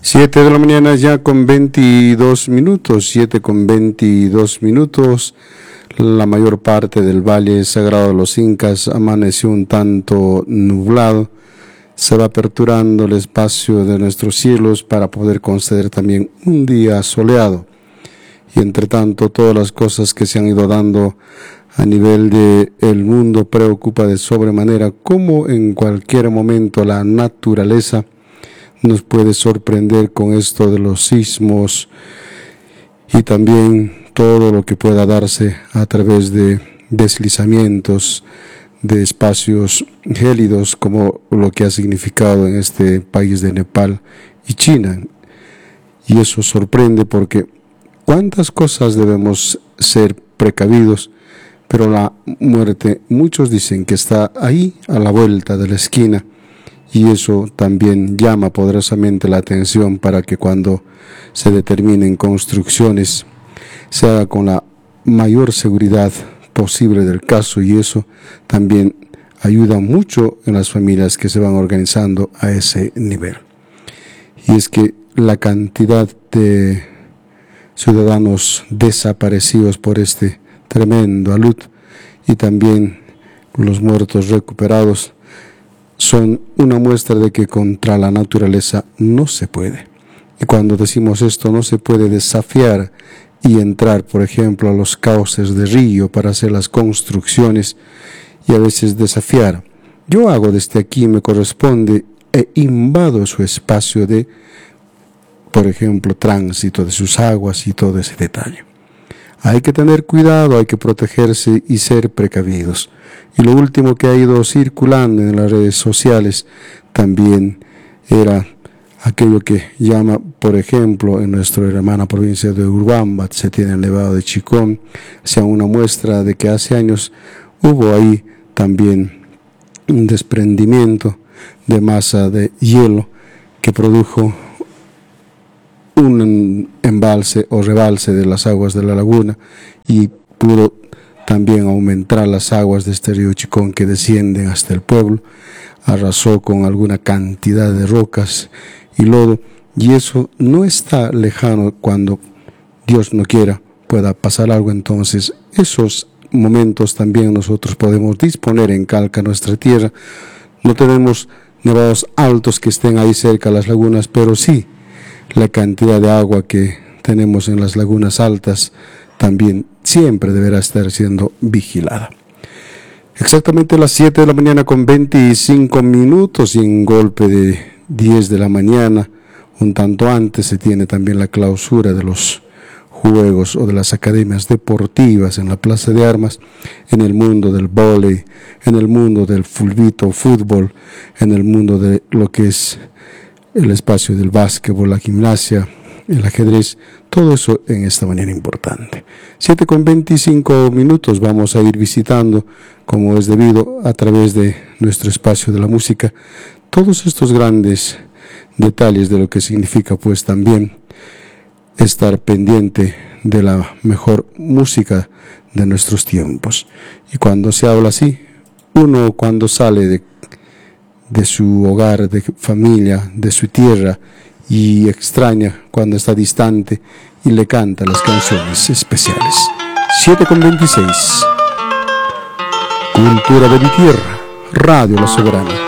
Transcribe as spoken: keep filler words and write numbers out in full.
Siete de la mañana ya con veintidós minutos, siete con veintidós minutos. La mayor parte del Valle Sagrado de los Incas amaneció un tanto nublado. Se va aperturando el espacio de nuestros cielos para poder conceder también un día soleado. Y entre tanto, todas las cosas que se han ido dando a nivel del mundo preocupa de sobremanera cómo en cualquier momento la naturaleza nos puede sorprender con esto de los sismos y también todo lo que pueda darse a través de deslizamientos de espacios gélidos, como lo que ha significado en este país de Nepal y China. Y eso sorprende porque cuántas cosas debemos ser precavidos, pero la muerte, muchos dicen que está ahí a la vuelta de la esquina. Y eso también llama poderosamente la atención para que cuando se determinen construcciones se haga con la mayor seguridad posible del caso, y eso también ayuda mucho en las familias que se van organizando a ese nivel. Y es que la cantidad de ciudadanos desaparecidos por este tremendo alud y también los muertos recuperados son una muestra de que contra la naturaleza no se puede. Y cuando decimos esto, no se puede desafiar y entrar, por ejemplo, a los cauces de río para hacer las construcciones y a veces desafiar. Yo hago desde aquí, me corresponde, e invado su espacio de, por ejemplo, tránsito de sus aguas y todo ese detalle. Hay que tener cuidado, hay que protegerse y ser precavidos. Y lo último que ha ido circulando en las redes sociales también era aquello que llama, por ejemplo, en nuestra hermana provincia de Urubamba, se tiene el Nevado de Chicón, sea una muestra de que hace años hubo ahí también un desprendimiento de masa de hielo que produjo un embalse o rebalse de las aguas de la laguna y pudo también aumentar las aguas de este río Chicón que descienden hasta el pueblo, arrasó con alguna cantidad de rocas y lodo, y eso no está lejano. Cuando Dios no quiera pueda pasar algo, entonces esos momentos también nosotros podemos disponer en Calca, nuestra tierra. No tenemos nevados altos que estén ahí cerca de las lagunas, pero sí la cantidad de agua que tenemos en las lagunas altas también siempre deberá estar siendo vigilada. Exactamente las siete de la mañana con veinticinco minutos, y en golpe de diez de la mañana, un tanto antes, se tiene también la clausura de los juegos o de las academias deportivas en la Plaza de Armas, en el mundo del vóley, en el mundo del fulbito, fútbol, en el mundo de lo que es el espacio del básquetbol, la gimnasia, el ajedrez, todo eso en esta mañana importante. siete con veinticinco minutos, vamos a ir visitando, como es debido, a través de nuestro espacio de la música, todos estos grandes detalles de lo que significa pues también estar pendiente de la mejor música de nuestros tiempos. Y cuando se habla así, uno cuando sale de de su hogar, de familia, de su tierra, y extraña cuando está distante y le canta las canciones especiales. siete con veintiséis. Cultura de mi tierra, Radio La Soberana.